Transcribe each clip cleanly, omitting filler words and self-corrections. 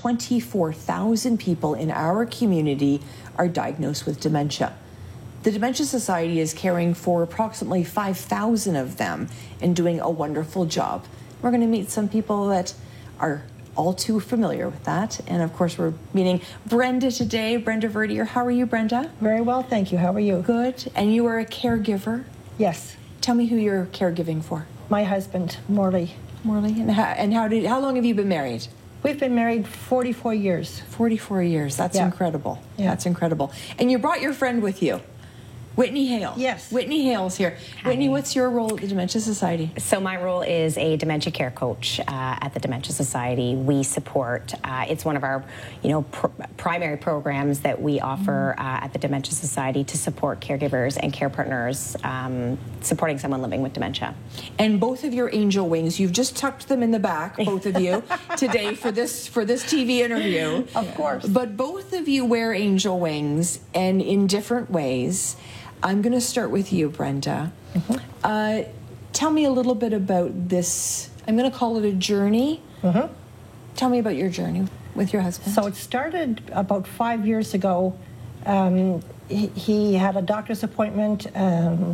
24,000 people in our community are diagnosed with dementia. The Dementia Society is caring for approximately 5,000 of them and doing a wonderful job. We're going to meet some people that are all too familiar with that. And of course, we're meeting Brenda today. Brenda Verdier. How are you, Brenda? Very well, thank you. How are you? Good. And you are a caregiver? Yes. Tell me who you're caregiving for. My husband, Morley. Morley. And how long have you been married? We've been married 44 years. 44 years. That's incredible. Yeah. That's incredible. And you brought your friend with you. Whitney Hale. Yes. Whitney Hale's here. Hi. Whitney, what's your role at the Dementia Society? So my role is a dementia care coach at the Dementia Society. We support, it's one of our, primary programs that we offer at the Dementia Society to support caregivers and care partners supporting someone living with dementia. And both of your angel wings, you've just tucked them in the back, both of you, today for this TV interview. Of course. But both of you wear angel wings, and in different ways. I'm going to start with you, Brenda. Mm-hmm. Tell me a little bit about this. I'm going to call it a journey. Mm-hmm. Tell me about your journey with your husband. So it started about 5 years ago. He had a doctor's appointment, and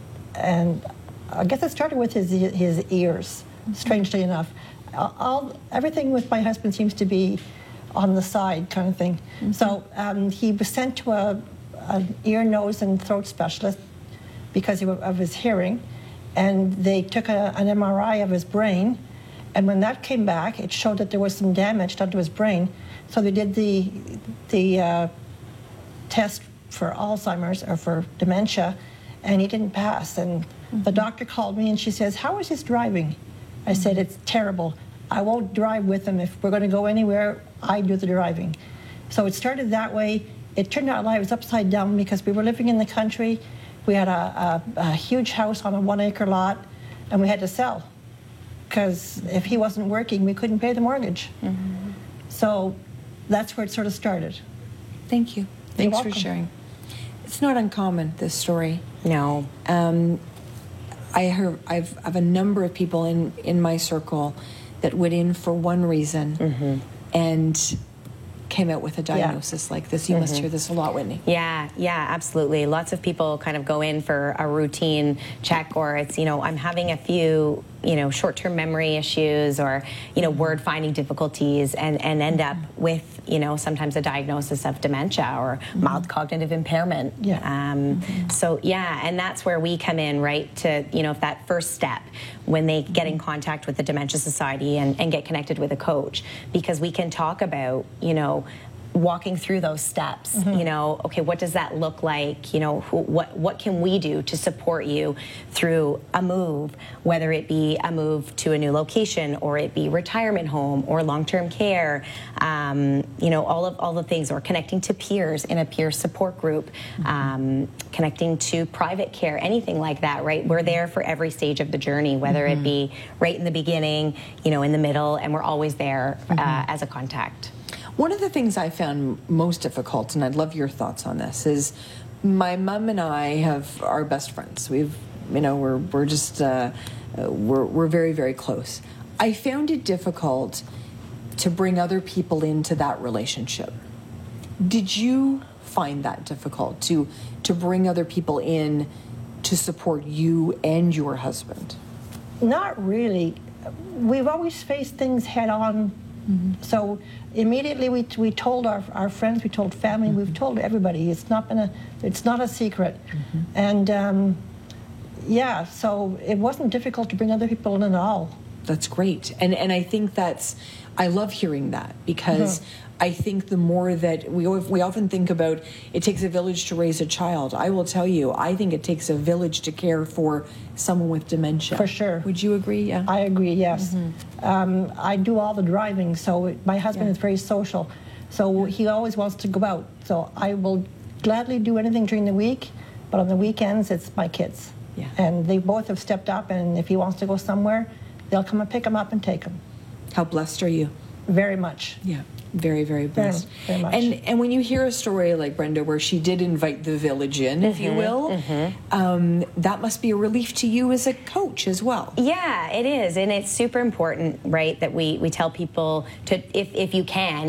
I guess it started with his ears, strangely enough. Everything with my husband seems to be on the side kind of thing. Mm-hmm. So he was sent to an ear, nose, and throat specialist because of his hearing, and they took an MRI of his brain, and when that came back, it showed that there was some damage done to his brain. So they did the test for Alzheimer's or for dementia, and he didn't pass. And the doctor called me, and she says, "How is his driving?" I said, "It's terrible. I won't drive with him. If we're going to go anywhere, I do the driving." So it started that way. It turned our lives upside down because we were living in the country. We had a huge house on a 1-acre lot, and we had to sell because if he wasn't working, we couldn't pay the mortgage. Mm-hmm. So that's where it sort of started. Thank you. Thanks for sharing. It's not uncommon, this story. No. I've a number of people in my circle that went in for one reason and came out with a diagnosis like this. You must hear this a lot, Whitney. Yeah, absolutely. Lots of people kind of go in for a routine check, or it's, I'm having a few, short-term memory issues or, word finding difficulties and end up with, sometimes a diagnosis of dementia or mild cognitive impairment. So, and that's where we come in, right, to, that first step when they get in contact with the Dementia Society and get connected with a coach, because we can talk about, walking through those steps, okay, what does that look like? What can we do to support you through a move, whether it be a move to a new location or it be retirement home or long-term care, all the things, or connecting to peers in a peer support group, connecting to private care, anything like that, right? We're there for every stage of the journey, whether it be right in the beginning, in the middle, and we're always there as a contact. One of the things I found most difficult, and I'd love your thoughts on this, is my mom and I are best friends. We're very, very close. I found it difficult to bring other people into that relationship. Did you find that difficult to bring other people in to support you and your husband? Not really. We've always faced things head on. So immediately we told our friends, we told family, we've told everybody. It's not a secret. And so it wasn't difficult to bring other people in at all. That's great. And I think I love hearing that, because I think the more that we often think about, it takes a village to raise a child. I will tell you, I think it takes a village to care for someone with dementia. For sure. Would you agree? Yeah. I agree, yes. I do all the driving, so my husband is very social. So he always wants to go out. So I will gladly do anything during the week, but on the weekends, it's my kids. Yeah. And they both have stepped up, and if he wants to go somewhere, they'll come and pick him up and take him. How blessed are you? Very much. Yeah. Very, very blessed. Very much. And when you hear a story like Brenda, where she did invite the village in, if you will, that must be a relief to you as a coach as well. Yeah, it is. And it's super important, right, that we tell people to, if you can,